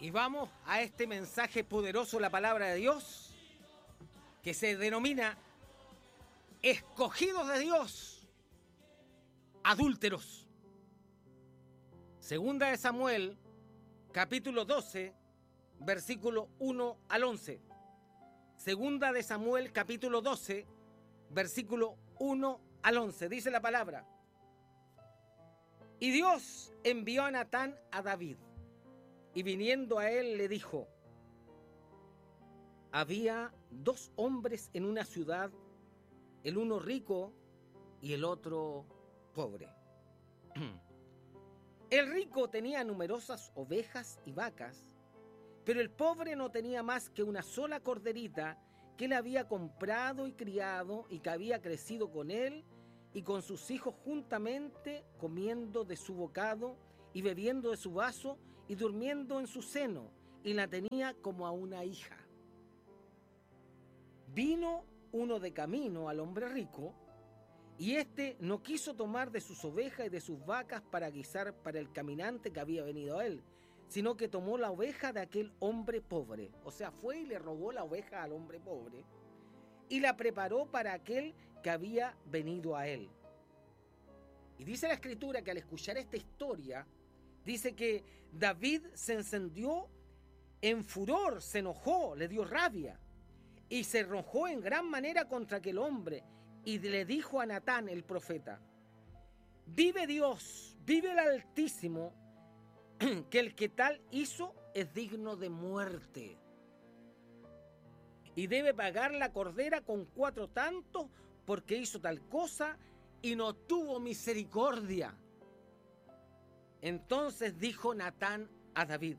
Y vamos a este mensaje poderoso, la palabra de Dios, que se denomina escogidos de Dios, adúlteros. Segunda de Samuel, capítulo 12, versículo 1 al 11. Segunda de Samuel, capítulo 12, versículo 1 al 11. Dice la palabra: Y Dios envió a Natán a David, y viniendo a él le dijo: Había dos hombres en una ciudad, el uno rico y el otro pobre. El rico tenía numerosas ovejas y vacas, pero el pobre no tenía más que una sola corderita que él había comprado y criado y que había crecido con él y con sus hijos juntamente, comiendo de su bocado y bebiendo de su vaso y durmiendo en su seno, y la tenía como a una hija. Vino uno de camino al hombre rico, y éste no quiso tomar de sus ovejas y de sus vacas para guisar para el caminante que había venido a él, sino que tomó la oveja de aquel hombre pobre. O sea, fue y le robó la oveja al hombre pobre y la preparó para aquel que había venido a él. Y dice la escritura que al escuchar esta historia, dice que David se encendió en furor, se enojó, le dio rabia y se enojó en gran manera contra aquel hombre, y le dijo a Natán el profeta: Vive Dios, vive el Altísimo, que el que tal hizo es digno de muerte, y debe pagar la cordera con 4 tantos, porque hizo tal cosa y no tuvo misericordia. Entonces dijo Natán a David: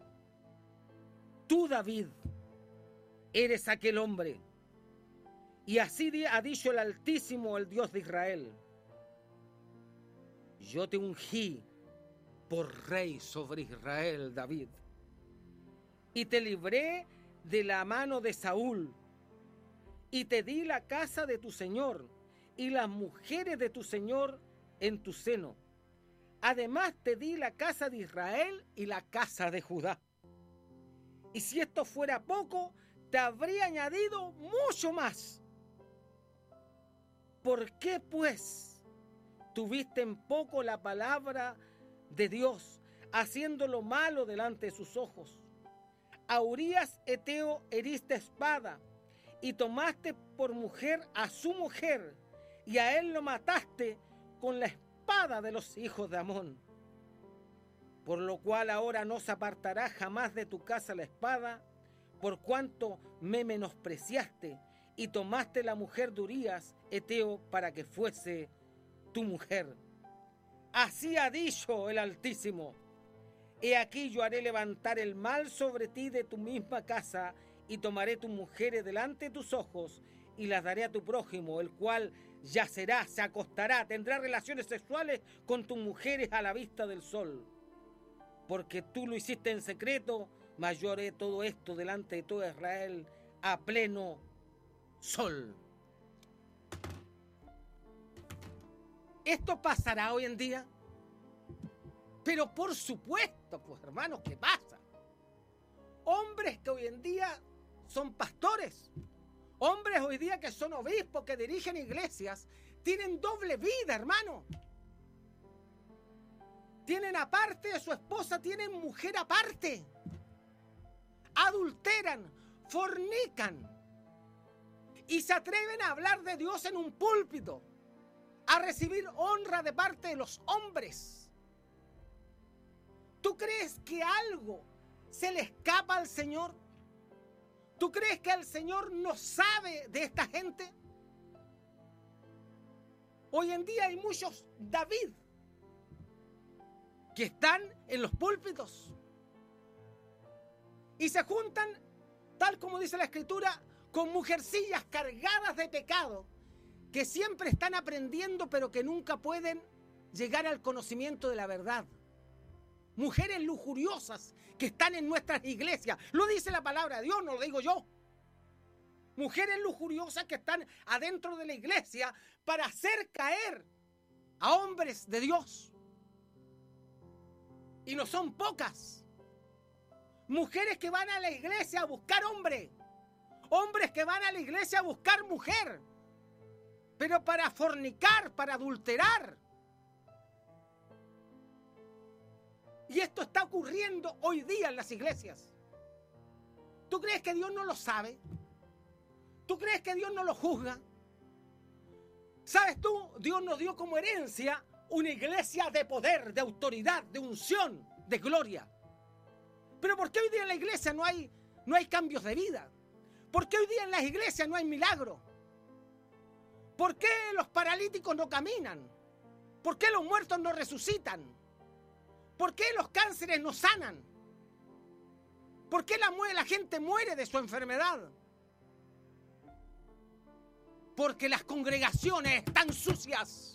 Tú, David, eres aquel hombre, y así ha dicho el Altísimo, el Dios de Israel: Yo te ungí por rey sobre Israel, David, y te libré de la mano de Saúl, y te di la casa de tu señor y las mujeres de tu señor en tu seno. Además te di la casa de Israel y la casa de Judá. Y si esto fuera poco, te habría añadido mucho más. ¿Por qué, pues, tuviste en poco la palabra de Dios, haciendo lo malo delante de sus ojos? A Urías Eteo heriste espada, y tomaste por mujer a su mujer, y a él lo mataste con la espada de los hijos de Amón. Por lo cual ahora no se apartará jamás de tu casa la espada, por cuanto me menospreciaste, y tomaste la mujer de Urías Eteo para que fuese tu mujer. Así ha dicho el Altísimo: He aquí yo haré levantar el mal sobre ti de tu misma casa, y tomaré tus mujeres delante de tus ojos, y las daré a tu prójimo, el cual yacerá, se acostará, tendrá relaciones sexuales con tus mujeres a la vista del sol. Porque tú lo hiciste en secreto, mas yo haré todo esto delante de todo Israel a pleno sol. ¿Esto pasará hoy en día? Pero por supuesto, pues hermanos, ¿qué pasa? Hombres que hoy en día son pastores, hombres hoy día que son obispos, que dirigen iglesias, tienen doble vida, hermano. Tienen aparte de su esposa, tienen mujer aparte. Adulteran, fornican y se atreven a hablar de Dios en un púlpito, a recibir honra de parte de los hombres. ¿Tú crees que algo se le escapa al Señor? ¿Tú crees que el Señor no sabe de esta gente? Hoy en día hay muchos David que están en los púlpitos y se juntan, tal como dice la Escritura, con mujercillas cargadas de pecado, que siempre están aprendiendo pero que nunca pueden llegar al conocimiento de la verdad. Mujeres lujuriosas que están en nuestras iglesias. Lo dice la palabra de Dios, no lo digo yo. Mujeres lujuriosas que están adentro de la iglesia para hacer caer a hombres de Dios. Y no son pocas. Mujeres que van a la iglesia a buscar hombre. Hombres que van a la iglesia a buscar mujer. Pero para fornicar, para adulterar. Y esto está ocurriendo hoy día en las iglesias. ¿Tú crees que Dios no lo sabe? ¿Tú crees que Dios no lo juzga? ¿Sabes tú? Dios nos dio como herencia una iglesia de poder, de autoridad, de unción, de gloria. Pero ¿por qué hoy día en la iglesia no hay cambios de vida? ¿Por qué hoy día en las iglesias no hay milagros? ¿Por qué los paralíticos no caminan? ¿Por qué los muertos no resucitan? ¿Por qué los cánceres no sanan? ¿Por qué la gente muere de su enfermedad? Porque las congregaciones están sucias.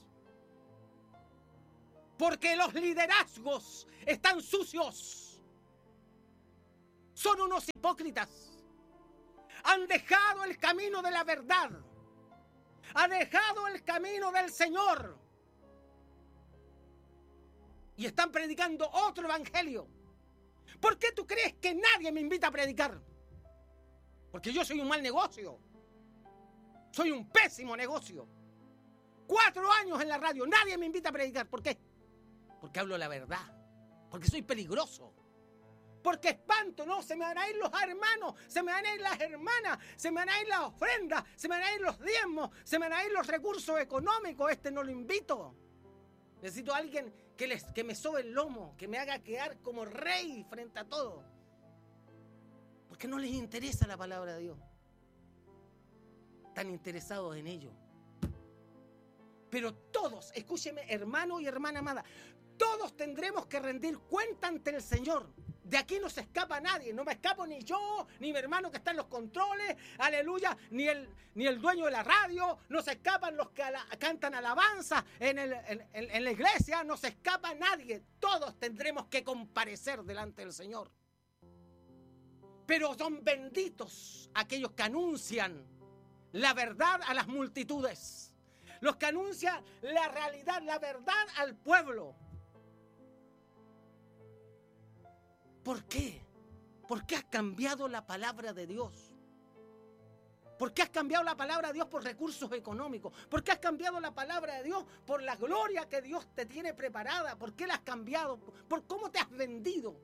Porque los liderazgos están sucios. Son unos hipócritas. Han dejado el camino de la verdad. Han dejado el camino del Señor. Y están predicando otro evangelio. ¿Por qué tú crees que nadie me invita a predicar? Porque yo soy un mal negocio. Soy un pésimo negocio. 4 años en la radio, nadie me invita a predicar. ¿Por qué? Porque hablo la verdad. Porque soy peligroso. Porque espanto, ¿no? Se me van a ir los hermanos, se me van a ir las hermanas, se me van a ir las ofrendas, se me van a ir los diezmos, se me van a ir los recursos económicos. No lo invito. Necesito a alguien que me sobe el lomo, que me haga quedar como rey frente a todo. Porque no les interesa la palabra de Dios. Están interesados en ello. Pero todos, escúcheme, hermano y hermana amada, todos tendremos que rendir cuenta ante el Señor. De aquí no se escapa nadie. No me escapo ni yo, ni mi hermano que está en los controles, aleluya, ni el dueño de la radio. No se escapan los que cantan alabanza en la iglesia. No se escapa nadie. Todos tendremos que comparecer delante del Señor. Pero son benditos aquellos que anuncian la verdad a las multitudes. Los que anuncian la realidad, la verdad al pueblo. ¿Por qué? ¿Por qué has cambiado la palabra de Dios? ¿Por qué has cambiado la palabra de Dios por recursos económicos? ¿Por qué has cambiado la palabra de Dios por la gloria que Dios te tiene preparada? ¿Por qué la has cambiado? ¿Por cómo te has vendido?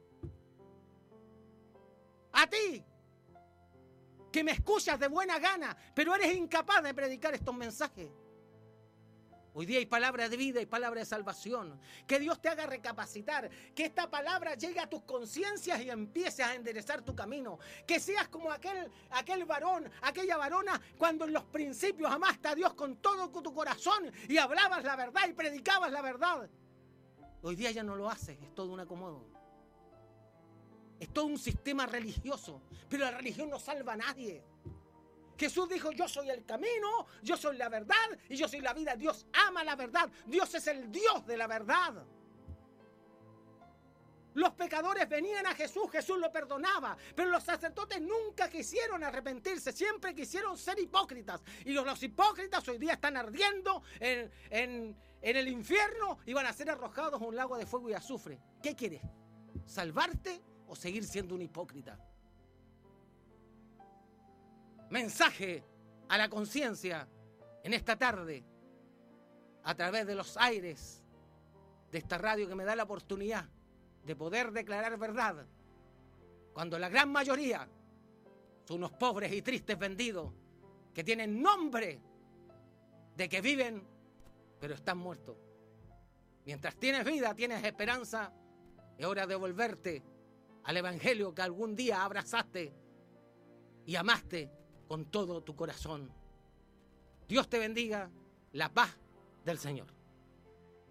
A ti, que me escuchas de buena gana, pero eres incapaz de predicar estos mensajes. Hoy día hay palabra de vida y palabra de salvación. Que Dios te haga recapacitar. Que esta palabra llegue a tus conciencias y empieces a enderezar tu camino. Que seas como aquel varón, aquella varona, cuando en los principios amaste a Dios con todo tu corazón y hablabas la verdad y predicabas la verdad. Hoy día ya no lo haces, es todo un acomodo. Es todo un sistema religioso. Pero la religión no salva a nadie. Jesús dijo, yo soy el camino, yo soy la verdad y yo soy la vida. Dios ama la verdad. Dios es el Dios de la verdad. Los pecadores venían a Jesús, Jesús lo perdonaba. Pero los sacerdotes nunca quisieron arrepentirse, siempre quisieron ser hipócritas. Y los hipócritas hoy día están ardiendo en el infierno y van a ser arrojados a un lago de fuego y azufre. ¿Qué quieres? ¿Salvarte o seguir siendo un hipócrita? Mensaje a la conciencia en esta tarde, a través de los aires de esta radio que me da la oportunidad de poder declarar verdad, cuando la gran mayoría son unos pobres y tristes vendidos que tienen nombre de que viven, pero están muertos. Mientras tienes vida, tienes esperanza, es hora de volverte al evangelio que algún día abrazaste y amaste con todo tu corazón. Dios te bendiga, la paz del Señor.